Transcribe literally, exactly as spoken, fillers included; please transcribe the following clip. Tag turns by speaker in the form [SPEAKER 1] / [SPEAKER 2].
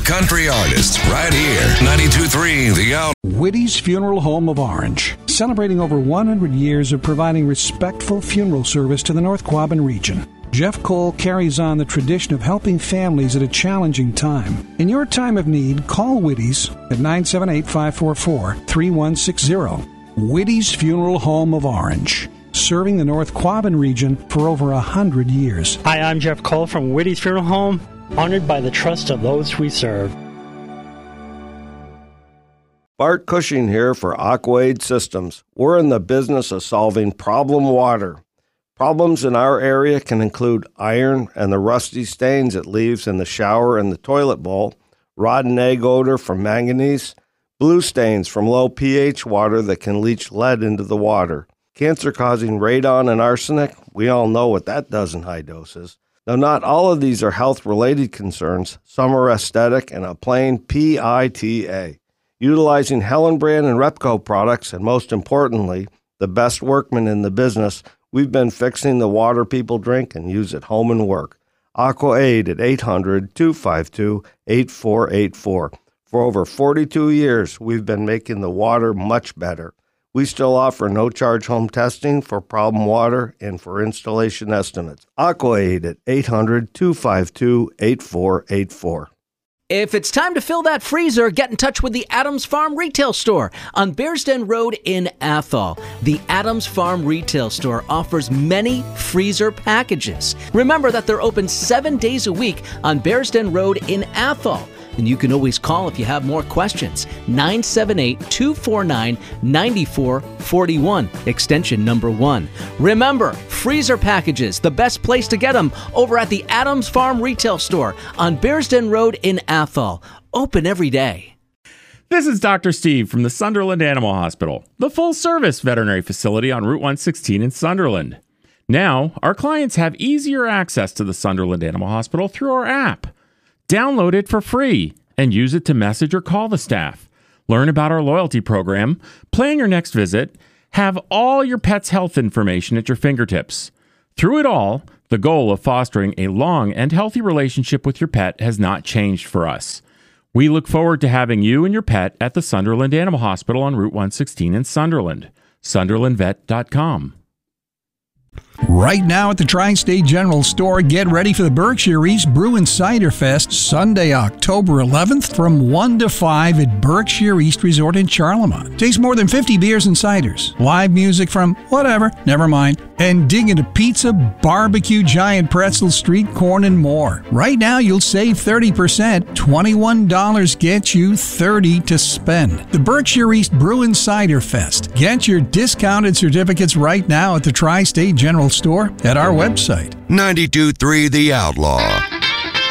[SPEAKER 1] country artists right here. ninety-two point three The Out.
[SPEAKER 2] Whitty's Funeral Home of Orange, celebrating over one hundred years of providing respectful funeral service to the North Quabbin region. Jeff Cole carries on the tradition of helping families at a challenging time. In your time of need, call Whitty's at nine seven eight, five four four, three one six zero. Whitty's Funeral Home of Orange, serving the North Quabbin region for over a hundred years.
[SPEAKER 3] Hi, I'm Jeff Cole from Whitty's Funeral Home, honored by the trust of those we serve.
[SPEAKER 4] Bart Cushing here for Aquaid Systems. We're in the business of solving problem water. Problems in our area can include iron and the rusty stains it leaves in the shower and the toilet bowl, rotten egg odor from manganese, blue stains from low pH water that can leach lead into the water, cancer-causing radon and arsenic. We all know what that does in high doses. Though not all of these are health-related concerns, some are aesthetic and a plain P I T A. Utilizing Hellenbrand and Repco products, and most importantly, the best workmen in the business, we've been fixing the water people drink and use at home and work. Aquaid at eight hundred, two five two, eight four eight four. For over forty-two years, we've been making the water much better. We still offer no-charge home testing for problem water and for installation estimates. Aquaid at eight hundred, two five two, eight four eight four.
[SPEAKER 5] If it's time to fill that freezer, get in touch with the Adams Farm Retail Store on Bearsden Road in Athol. The Adams Farm Retail Store offers many freezer packages. Remember that they're open seven days a week on Bearsden Road in Athol. And you can always call if you have more questions. nine seven eight, two four nine, nine four four one, extension number one. Remember, freezer packages, the best place to get them, over at the Adams Farm Retail Store on Bearsden Road in Athol. Open every day.
[SPEAKER 6] This is Doctor Steve from the Sunderland Animal Hospital, the full-service veterinary facility on Route one sixteen in Sunderland. Now, our clients have easier access to the Sunderland Animal Hospital through our app. Download it for free and use it to message or call the staff. Learn about our loyalty program, plan your next visit, have all your pet's health information at your fingertips. Through it all, the goal of fostering a long and healthy relationship with your pet has not changed for us. We look forward to having you and your pet at the Sunderland Animal Hospital on Route one sixteen in Sunderland. Sunderland Vet dot com.
[SPEAKER 2] Right now at the Tri-State General Store, get ready for the Berkshire East Brew and Cider Fest Sunday, October eleventh from one to five at Berkshire East Resort in Charlemont. Taste more than fifty beers and ciders, live music from whatever, never mind, and dig into pizza, barbecue, giant pretzel, street corn, and more. Right now you'll save thirty percent. twenty-one dollars gets you thirty dollars to spend. The Berkshire East Brew and Cider Fest. Get your discounted certificates right now at the Tri-State General Store at our website.
[SPEAKER 1] ninety-two point three The Outlaw.